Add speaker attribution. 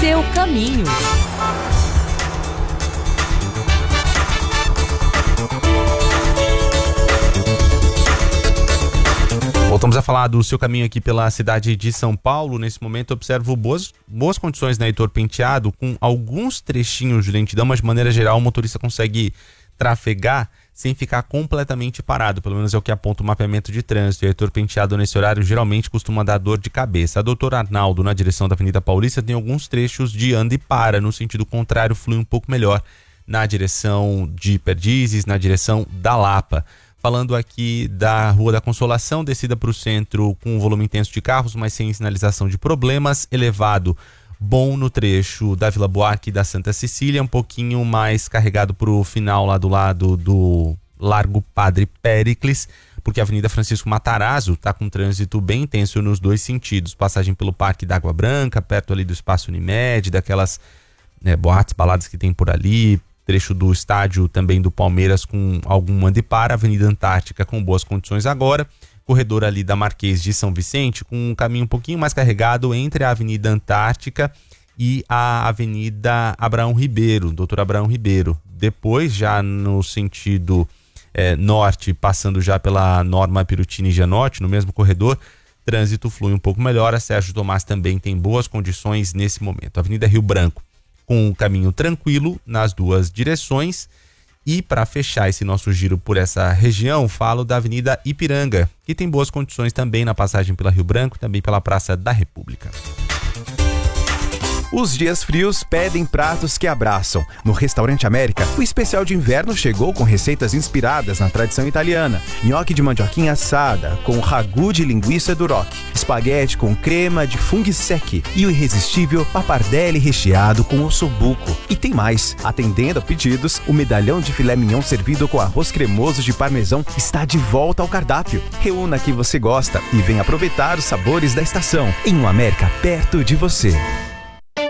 Speaker 1: seu caminho.
Speaker 2: Voltamos a falar do seu caminho aqui pela cidade de São Paulo. Nesse momento observo boas condições na Heitor Penteado, com alguns trechinhos de lentidão, mas de maneira geral o motorista consegue trafegar sem ficar completamente parado, pelo menos é o que aponta o mapeamento de trânsito. E Heitor Penteado nesse horário geralmente costuma dar dor de cabeça. A Doutor Arnaldo, na direção da Avenida Paulista, tem alguns trechos de anda e para, no sentido contrário flui um pouco melhor na direção de Perdizes, na direção da Lapa. Falando aqui da Rua da Consolação, descida para o centro com volume intenso de carros, mas sem sinalização de problemas. Elevado bom no trecho da Vila Buarque e da Santa Cecília, um pouquinho mais carregado para o final lá do lado do Largo Padre Péricles, porque a Avenida Francisco Matarazzo está com trânsito bem intenso nos dois sentidos. Passagem pelo Parque da Água Branca, perto ali do Espaço Unimed, daquelas boates, baladas que tem por ali. Trecho do estádio também do Palmeiras com algum anda e para. Avenida Antártica com boas condições agora. Corredor ali da Marquês de São Vicente com um caminho um pouquinho mais carregado entre a Avenida Antártica e a Avenida Abraão Ribeiro, Doutor Abraão Ribeiro. Depois, já no sentido norte, passando já pela Norma Pirutini e Gianotti, no mesmo corredor, trânsito flui um pouco melhor. A Sérgio Tomás também tem boas condições nesse momento. Avenida Rio Branco com um caminho tranquilo nas duas direções. E para fechar esse nosso giro por essa região, falo da Avenida Ipiranga, que tem boas condições também na passagem pela Rio Branco e também pela Praça da República.
Speaker 3: Os dias frios pedem pratos que abraçam. No Restaurante América, o especial de inverno chegou com receitas inspiradas na tradição italiana. Nhoque de mandioquinha assada, com ragu de linguiça duroc, espaguete com crema de funghi secchi e o irresistível pappardelle recheado com ossobuco. E tem mais. Atendendo a pedidos, o medalhão de filé mignon servido com arroz cremoso de parmesão está de volta ao cardápio. Reúna que você gosta e venha aproveitar os sabores da estação em um América perto de você.